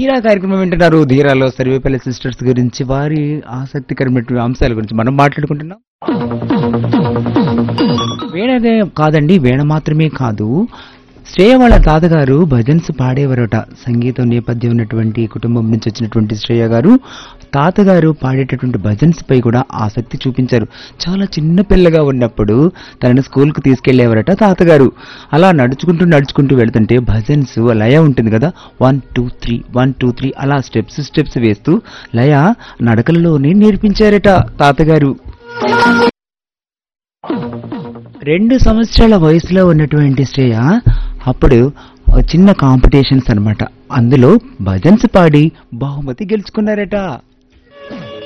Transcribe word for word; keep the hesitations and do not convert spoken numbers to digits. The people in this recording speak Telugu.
ధీరా కార్యక్రమం వింటున్నారు. ధీరాలో సర్వేపల్లి సిస్టర్స్ గురించి వారి ఆసక్తికరమైన అంశాల గురించి మనం మాట్లాడుకుంటున్నాం. వీణదే కాదండి, వీణ మాత్రమే కాదు, శ్రేయ వాళ్ళ తాతగారు భజన్స్ పాడేవారట. సంగీతం నేపథ్యం ఉన్నటువంటి కుటుంబం నుంచి వచ్చినటువంటి శ్రేయ గారు తాతగారు పాడేటటువంటి భజన్స్ పై కూడా ఆసక్తి చూపించారు. చాలా చిన్న పిల్లగా ఉన్నప్పుడు తనని స్కూల్కు తీసుకెళ్లేవారట తాతగారు. అలా నడుచుకుంటూ నడుచుకుంటూ వెళ్తుంటే భజన్స్ లయ ఉంటుంది కదా, one two three one two three అలా స్టెప్స్ స్టెప్స్ వేస్తూ లయ నడకలలోనే నేర్పించారట తాతగారు. రెండు సంవత్సరాల వయసులో ఉన్నటువంటి శ్రేయ అప్పుడు చిన్న కాంపిటీషన్స్ అన్నమాట, అందులో భజన్స్ పాడి బహుమతి గెలుచుకున్నారట.